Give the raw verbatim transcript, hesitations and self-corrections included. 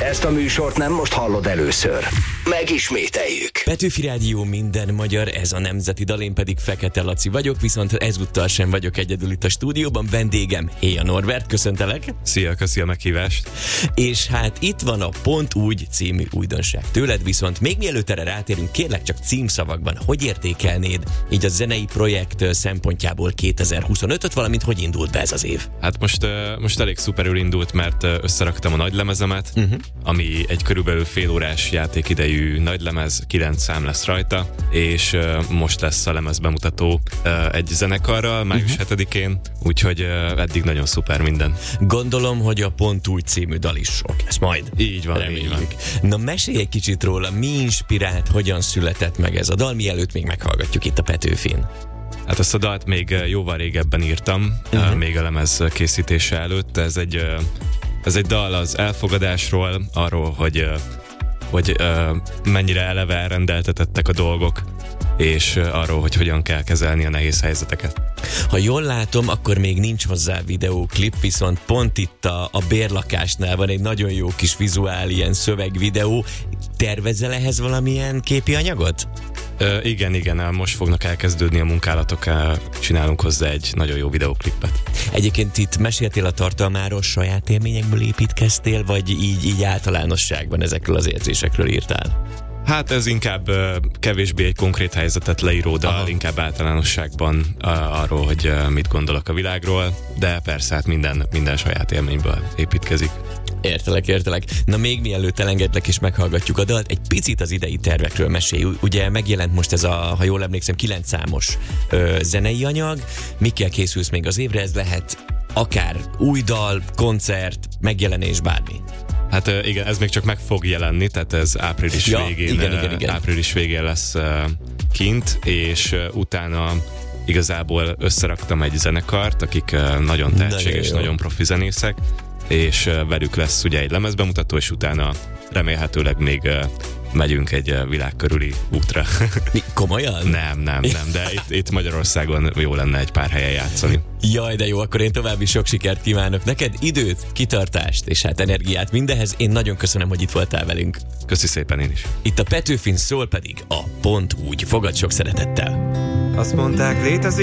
Ezt a műsort nem most hallod először. Megismételjük. Petőfi Rádió, minden magyar, ez a nemzeti dal, én pedig Fekete Laci vagyok, viszont ezúttal sem vagyok egyedül itt a stúdióban, vendégem Héja Norbert, köszöntelek. Szia, köszi a meghívást. És hát itt van a Pont úgy című újdonság tőled, viszont még mielőtt erre rátérünk, kérlek csak címszavakban, hogy értékelnéd így a zenei projekt szempontjából kétezer-huszonötöt, valamint hogy indult be ez az év? Hát most, most elég szuperül indult, mert összeraktam a nagylemezemet, uh-huh. ami egy körülbelül fél órás játékidejű nagylemez, kilenc szám lesz rajta, és most lesz a lemez bemutató egy zenekarral, május uh-huh. hetedikén, úgyhogy eddig nagyon szuper minden. Gondolom, hogy a Pont úgy című dal is sok lesz majd. Így van, így van. Na mesélj egy kicsit róla, mi inspirált, hogyan született meg ez a dal, mielőtt még meghallgatjuk itt a Petőfin? Hát ezt a dalt még jóval régebben írtam, uh-huh. még a lemez készítése előtt. Ez egy, ez egy dal az elfogadásról, arról, hogy, hogy mennyire eleve elrendeltetettek a dolgok, és arról, hogy hogyan kell kezelni a nehéz helyzeteket. Ha jól látom, akkor még nincs hozzá videóklip, viszont pont itt a, a bérlakásnál van egy nagyon jó kis vizuál, ilyen szövegvideó. Tervezel ehhez valamilyen képi anyagot? Ö, igen, igen, most fognak elkezdődni a munkálatok, csinálunk hozzá egy nagyon jó videóklipet. Egyébként itt meséltél a tartalmáról, saját élményekből építkeztél, vagy így, így általánosságban ezekről az érzésekről írtál? Hát ez inkább uh, kevésbé egy konkrét helyzetet leíró dal, Aha. inkább általánosságban uh, arról, hogy uh, mit gondolok a világról, de persze hát minden, minden saját élményből építkezik. Értelek, értelek. Na még mielőtt elengedlek és meghallgatjuk a dalt, egy picit az idei tervekről mesélj. Ugye megjelent most ez a, ha jól emlékszem, kilenc számos ö, zenei anyag. Mikkel készülsz még az évre? Ez lehet akár új dal, koncert, megjelenés, bármi. Hát igen, ez még csak meg fog jelenni, tehát ez április ja, végén, igen, igen, igen. április végén lesz kint, és utána igazából összeraktam egy zenekart, akik nagyon tehetséges, nagyon, nagyon profi zenészek, és velük lesz ugye egy lemezbemutató, és utána remélhetőleg még megyünk egy világ körüli útra. Mi, komolyan? Nem, nem, nem, de itt, itt Magyarországon jó lenne egy pár helyen játszani. Jaj, de jó, akkor én további sok sikert kívánok neked, időt, kitartást és hát energiát mindehez. Én nagyon köszönöm, hogy itt voltál velünk. Köszi szépen én is. Itt a Petőfin szól pedig a Pont úgy. Fogad sok szeretettel. Azt mondták, létezik